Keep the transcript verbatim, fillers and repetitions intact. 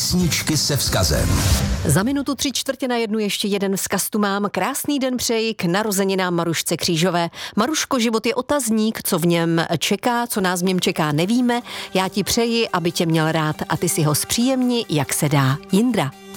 Písničky se vzkazem. Za minutu tři čtvrtě na jednu ještě jeden vzkaz tu mám. Krásný den přeji k narozeninám Marušce Křížové. Maruško, život je otazník, co v něm čeká, co nás v něm čeká, nevíme. Já ti přeji, aby tě měl rád a ty si ho zpříjemni, jak se dá. Jindra.